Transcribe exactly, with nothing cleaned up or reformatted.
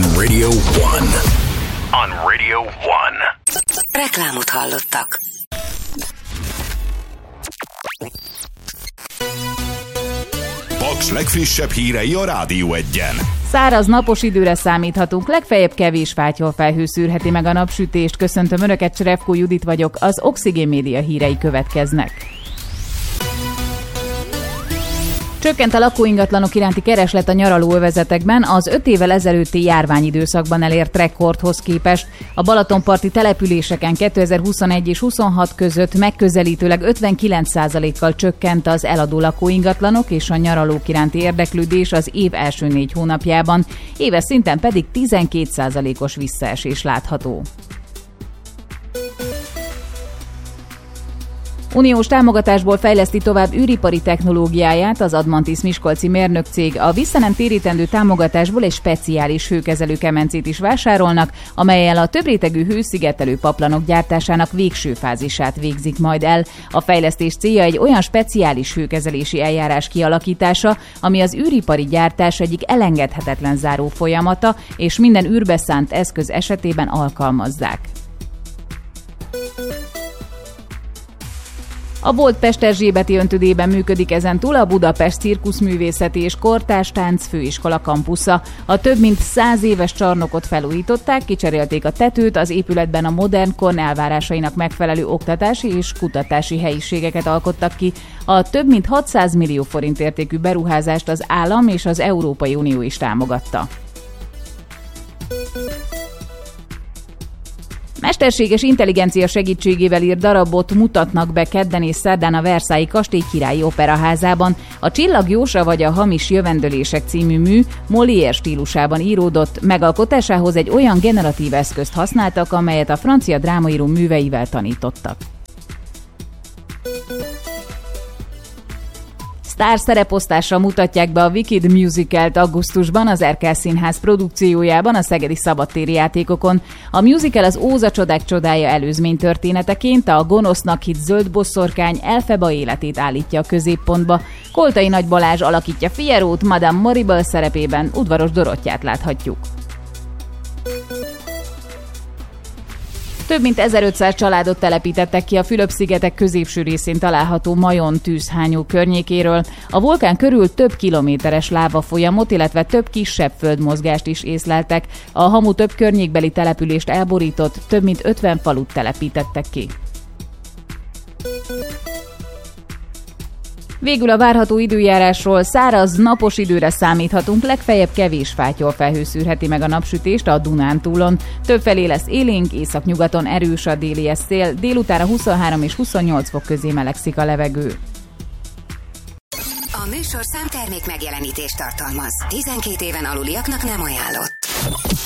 Radio One. On Radio One. Reklámot hallottak. Paks legfrissebb hírei a Rádió Egyen. Száraz, napos időre számíthatunk, legfeljebb kevés fátyolfelhő szűrheti meg a napsütést. Köszöntöm Önöket, Cserevkó Judit vagyok, az Oxigén Média hírei következnek. Csökkent a lakóingatlanok iránti kereslet a nyaralóövezetekben, az öt évvel ezelőtti járványidőszakban elért rekordhoz képest. A balatonparti településeken kétezer-huszonegy és huszonhat között megközelítőleg ötvenkilenc százalékkal csökkent az eladó lakóingatlanok és a nyaralók iránti érdeklődés az év első négy hónapjában, éves szinten pedig tizenkét százalékos visszaesés látható. Uniós támogatásból fejleszti tovább űripari technológiáját az Admantis miskolci mérnökcég. A visszanem térítendő támogatásból egy speciális hőkezelő kemencét is vásárolnak, amellyel a többrétegű hőszigetelő paplanok gyártásának végső fázisát végzik majd el. A fejlesztés célja egy olyan speciális hőkezelési eljárás kialakítása, ami az űripari gyártás egyik elengedhetetlen záró folyamata, és minden űrbe szánt eszköz esetében alkalmazzák. A volt Pesterzsébeti Öntudében működik ezentúl a Budapest Cirkuszművészeti és Kortárs Tánc Főiskola kampusza. A több mint száz éves csarnokot felújították, kicserélték a tetőt, az épületben a modern kor elvárásainak megfelelő oktatási és kutatási helyiségeket alkottak ki. A több mint hatszáz millió forint értékű beruházást az állam és az Európai Unió is támogatta. Mesterséges intelligencia segítségével írt darabot mutatnak be kedden és szerdán a Versailles kastély királyi operaházában. A Csillag Jósa vagy a Hamis jövendőlések című mű Molière stílusában íródott, megalkotásához egy olyan generatív eszközt használtak, amelyet a francia drámaíró műveivel tanítottak. Sztár szereposztással mutatják be a Wicked musicalt augusztusban az Erkel Színház produkciójában a szegedi szabadtéri játékokon. A musical az Óza csodák csodája előzménytörténeteként a gonosznak hitt zöld bosszorkány Elfeba életét állítja a középpontba. Koltai Nagy Balázs alakítja Fierót, Madame Moribel szerepében udvaros Dorottyát láthatjuk. Több mint ezerötszáz családot telepítettek ki a Fülöp-szigetek középső részén található Majon tűzhányó környékéről. A vulkán körül több kilométeres lávafolyamot, illetve több kisebb földmozgást is észleltek. A hamu több környékbeli települést elborított, több mint ötven falut telepítettek ki. Végül a várható időjárásról: száraz, napos időre számíthatunk, legfeljebb kevés fátyolfelhő szűrheti meg a napsütést a Dunántúlon. Többfelé lesz élénk, északnyugaton erős a déli szél, délutánra huszonhárom és huszonnyolc fok közé melegszik a levegő. A műsorszám termék megjelenítést tartalmaz. tizenkét éven aluliaknak nem ajánlott.